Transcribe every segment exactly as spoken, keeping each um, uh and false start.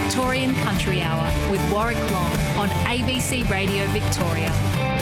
Victorian Country Hour with Warwick Long on A B C Radio Victoria.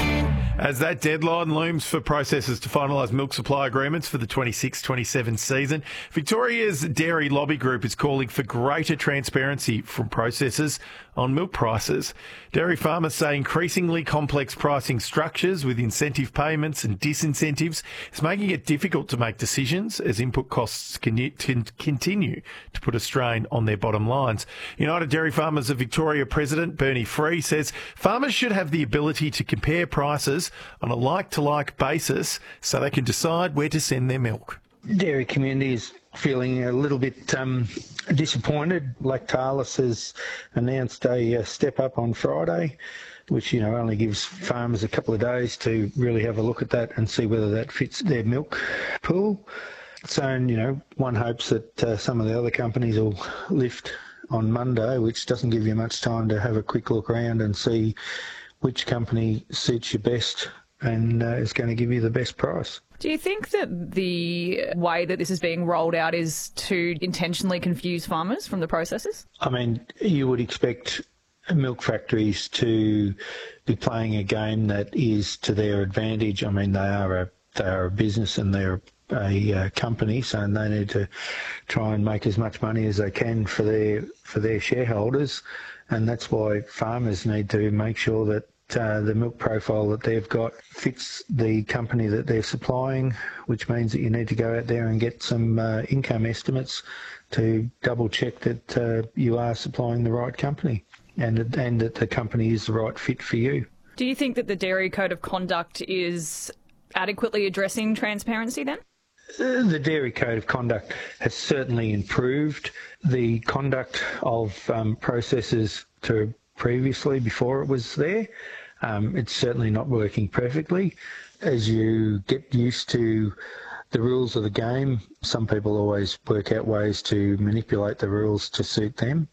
As that deadline looms for processors to finalise milk supply agreements for the twenty-six twenty-seven season, Victoria's Dairy Lobby Group is calling for greater transparency from processors on milk prices. Dairy farmers say increasingly complex pricing structures with incentive payments and disincentives is making it difficult to make decisions as input costs can continue to put a strain on their bottom lines. United Dairy Farmers of Victoria President Bernie Free says farmers should have the ability to compare prices on a like-to-like basis so they can decide where to send their milk. Dairy community is feeling a little bit um, disappointed. Lactalis has announced a, a step up on Friday, which, you know, only gives farmers a couple of days to really have a look at that and see whether that fits their milk pool. So, you know, one hopes that uh, some of the other companies will lift on Monday, which doesn't give you much time to have a quick look around and see which company suits you best and uh, is going to give you the best price. Do you think that the way that this is being rolled out is to intentionally confuse farmers from the processors? I mean, you would expect milk factories to be playing a game that is to their advantage. I mean, they are a, they are a business and they're a uh, company, so they need to try and make as much money as they can for their for their shareholders. And that's why farmers need to make sure that uh, the milk profile that they've got fits the company that they're supplying, which means that you need to go out there and get some uh, income estimates to double check that uh, you are supplying the right company and, and that the company is the right fit for you. Do you think that the Dairy Code of Conduct is adequately addressing transparency then? The Dairy Code of Conduct has certainly improved the conduct of um, processors to previously before it was there. Um, it's certainly not working perfectly. As you get used to the rules of the game, some people always work out ways to manipulate the rules to suit them.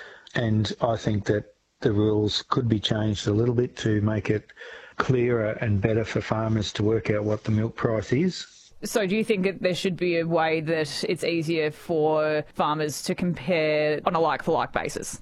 And I think that the rules could be changed a little bit to make it clearer and better for farmers to work out what the milk price is. So do you think that there should be a way that it's easier for farmers to compare on a like-for-like basis?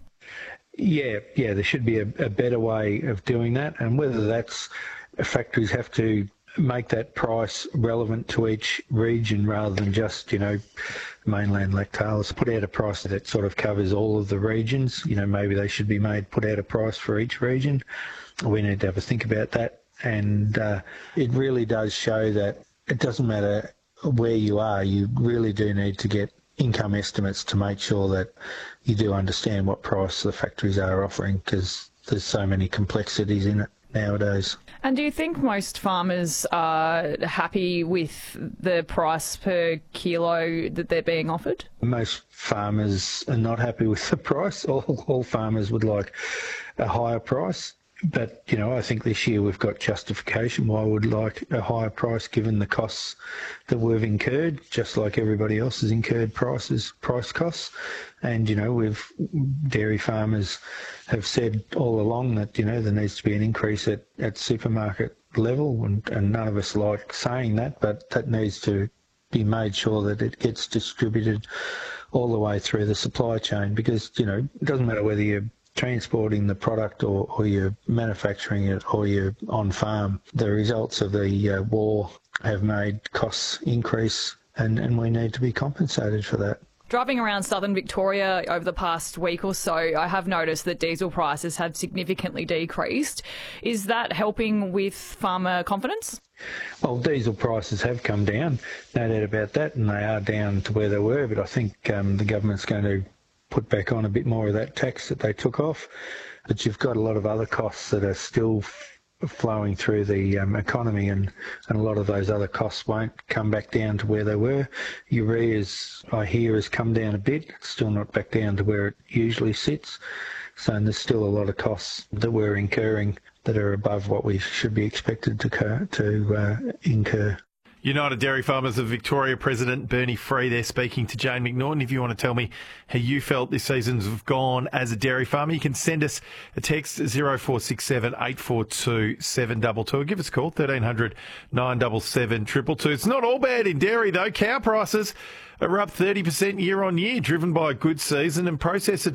Yeah, yeah, there should be a, a better way of doing that. And whether that's factories have to make that price relevant to each region rather than just, you know, mainland Lactalis, put out a price that sort of covers all of the regions. You know, maybe they should be made, put out a price for each region. We need to have a think about that. And uh, it really does show that it doesn't matter where you are, you really do need to get income estimates to make sure that you do understand what price the factories are offering, because there's so many complexities in it nowadays. And do you think most farmers are happy with the price per kilo that they're being offered? Most farmers are not happy with the price. All, all farmers would like a higher price. But, you know, I think this year we've got justification why we'd like a higher price given the costs that we've incurred, just like everybody else has incurred prices, price costs. And, you know, we've dairy farmers have said all along that, you know, there needs to be an increase at, at supermarket level, and, and none of us like saying that, but that needs to be made sure that it gets distributed all the way through the supply chain, because, you know, it doesn't matter whether you're transporting the product or, or you're manufacturing it or you're on farm. The results of the uh, war have made costs increase, and, and we need to be compensated for that. Driving around southern Victoria over the past week or so, I have noticed that diesel prices have significantly decreased. Is that helping with farmer confidence? Well, diesel prices have come down, no doubt about that, and they are down to where they were, but I think um, the government's going to put back on a bit more of that tax that they took off. But you've got a lot of other costs that are still f- flowing through the um, economy, and, and a lot of those other costs won't come back down to where they were. Urea's, I hear, has come down a bit. It's still not back down to where it usually sits. So there's still a lot of costs that we're incurring that are above what we should be expected to, co- to uh, incur. United Dairy Farmers of Victoria President Bernie Free there speaking to Jane McNaughton. If you want to tell me how you felt this season's gone as a dairy farmer, you can send us a text zero four six seven eight four two seven two two. Give us a call, thirteen hundred nine seven seven two two two. It's not all bad in dairy though. Cow prices are up thirty percent year on year, driven by a good season, and processor